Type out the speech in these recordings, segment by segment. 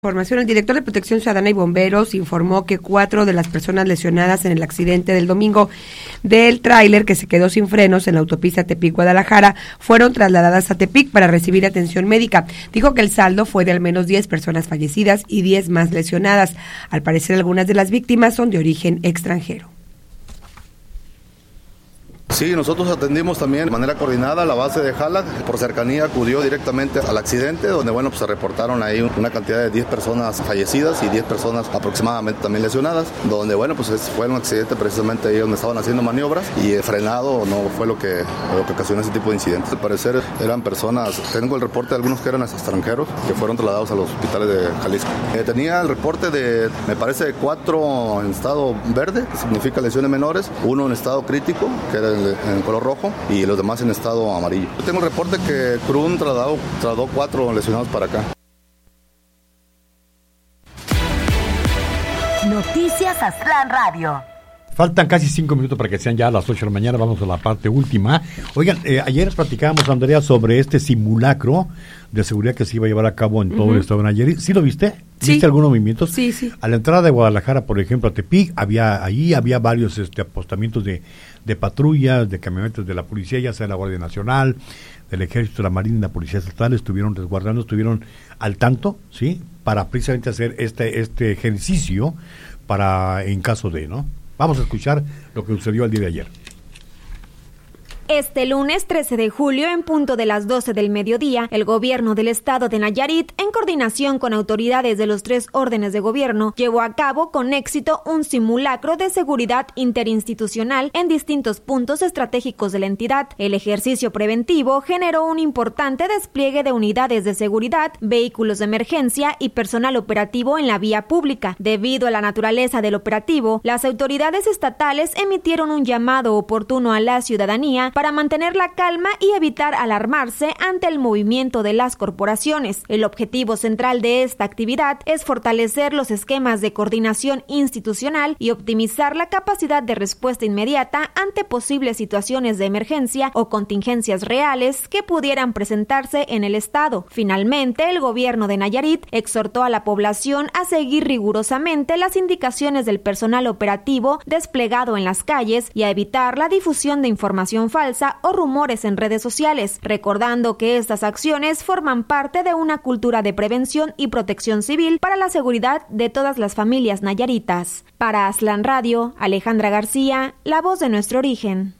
Información. El director de Protección Ciudadana y Bomberos informó que 4 de las personas lesionadas en el accidente del domingo del tráiler que se quedó sin frenos en la autopista Tepic-Guadalajara fueron trasladadas a Tepic para recibir atención médica. Dijo que el saldo fue de al menos 10 personas fallecidas y 10 más lesionadas. Al parecer, algunas de las víctimas son de origen extranjero. Sí, nosotros atendimos también de manera coordinada la base de Jala, por cercanía acudió directamente al accidente, donde pues se reportaron ahí una cantidad de 10 personas fallecidas y 10 personas aproximadamente también lesionadas, donde fue un accidente precisamente ahí donde estaban haciendo maniobras y frenado no fue lo que ocasionó ese tipo de incidentes. Al parecer eran personas, tengo el reporte de algunos que eran extranjeros que fueron trasladados a los hospitales de Jalisco. Tenía el reporte de, me parece, 4 en estado verde, que significa lesiones menores, 1 en estado crítico, que era en color rojo, y los demás en estado amarillo. Yo tengo el reporte que Crun trasladó 4 lesionados para acá. Noticias Aztlán Radio. Faltan casi 5 minutos para que sean ya las 8 de la mañana. Vamos a la parte última. Oigan, ayer platicábamos, Andrea, sobre este simulacro de seguridad que se iba a llevar a cabo en todo el estado de Nayarit. ¿Sí lo viste? Sí. ¿Viste algunos movimientos? Sí, sí. A la entrada de Guadalajara, por ejemplo, a Tepic, había varios apostamientos de patrullas, de camionetas de la policía, ya sea la Guardia Nacional, del Ejército, la Marina y la Policía Estatal, estuvieron resguardando, estuvieron al tanto, ¿sí? Para precisamente hacer este ejercicio para en caso de, ¿no? Vamos a escuchar lo que sucedió el día de ayer. Este lunes 13 de julio, en punto de las 12 del mediodía, el gobierno del estado de Nayarit, en coordinación con autoridades de los 3 órdenes de gobierno, llevó a cabo con éxito un simulacro de seguridad interinstitucional en distintos puntos estratégicos de la entidad. El ejercicio preventivo generó un importante despliegue de unidades de seguridad, vehículos de emergencia y personal operativo en la vía pública. Debido a la naturaleza del operativo, las autoridades estatales emitieron un llamado oportuno a la ciudadanía para mantener la calma y evitar alarmarse ante el movimiento de las corporaciones. El objetivo central de esta actividad es fortalecer los esquemas de coordinación institucional y optimizar la capacidad de respuesta inmediata ante posibles situaciones de emergencia o contingencias reales que pudieran presentarse en el estado. Finalmente, el gobierno de Nayarit exhortó a la población a seguir rigurosamente las indicaciones del personal operativo desplegado en las calles y a evitar la difusión de información falsa o rumores en redes sociales, recordando que estas acciones forman parte de una cultura de prevención y protección civil para la seguridad de todas las familias nayaritas. Para Aztlán Radio, Alejandra García, la voz de nuestro origen.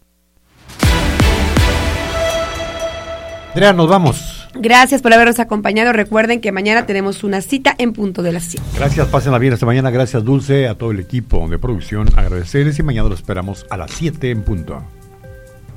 Andrea, nos vamos. Gracias por habernos acompañado. Recuerden que mañana tenemos una cita en punto de las 7. Gracias, pásenla bien esta mañana. Gracias, Dulce, a todo el equipo de producción. Agradecerles y mañana lo esperamos a las 7 en punto.